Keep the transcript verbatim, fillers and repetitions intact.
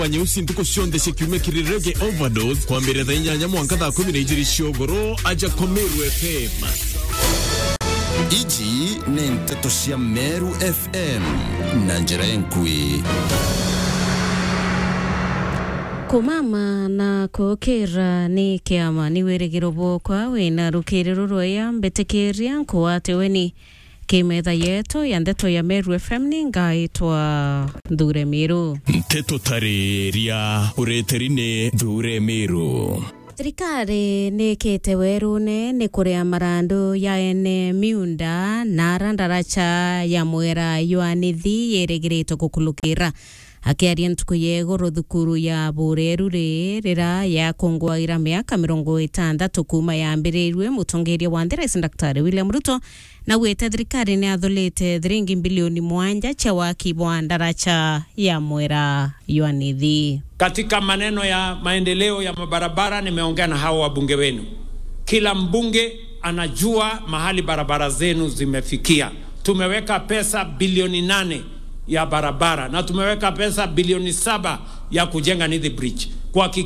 Wanyeusi ntuko shonde shekiume kirirege overdose kwa mbere za inyanya mwanga thaa kumi na ijiri shogoro aja Komeru F M. Iji ni nteto cia Meru F M na njira enkui. Kumama na kukira ni kiama ni weregiro bokwa wina rukiriro roya mbetekeria nkuate weni kimetha yetu ya ndeto ya Meru F M ni ngaitwa Ndure Miru. Nteto tareria ureterine Ndure Miru. Serikali ni kete werune ni kurea marando ya ene miunda na randaracha ya mwera yuanithi yeregirito kukulukira. Akiaria ntuku yego thukuru ya Bureru rira ya kongwaira miaka mirongo itandatu kuma yambirirwe mutongeria wa Rais Daktari William Ruto na wete thirikari ni atholete thiringi bilioni mwanja cha waki bwa ndaracha ya mwera yuanithi. Katika maneno ya maendeleo ya mabarabara nimeongea na hao wabunge wenu. Kila mbunge anajua mahali barabara zenu zimefikia. Tumeweka pesa bilioni nane ya barabara na tumeweka pesa bilioni saba ya kujenga Nithi Bridge. Kwa